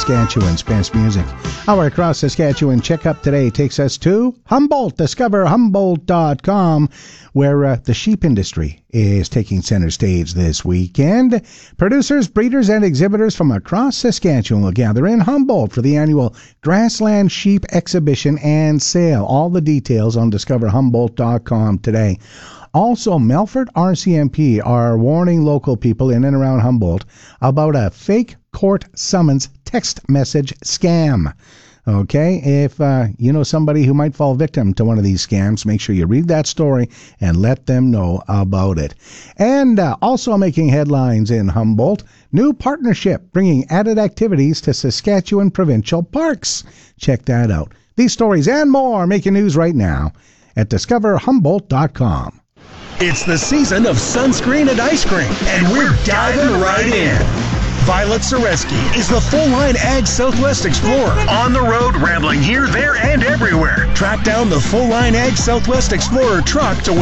Saskatchewan's best music. Our Across Saskatchewan checkup today takes us to Humboldt. Discover Humboldt.com, where the sheep industry is taking center stage this weekend. Producers, breeders, and exhibitors from across Saskatchewan will gather in Humboldt for the annual Grassland Sheep Exhibition and Sale. All the details on discoverhumboldt.com today. Also, Melfort RCMP are warning local people in and around Humboldt about a fake court summons text message scam. Okay, if you know somebody who might fall victim to one of these scams, make sure you read that story and let them know about it. And also making headlines in Humboldt, new partnership bringing added activities to Saskatchewan provincial parks. Check that out. These stories and more making news right now at discoverhumboldt.com. It's the season of sunscreen and ice cream, and we're diving right in. Violet Zareski is the full-line Ag Southwest Explorer. On the road, rambling here, there, and everywhere. Track down the full-line Ag Southwest Explorer truck to win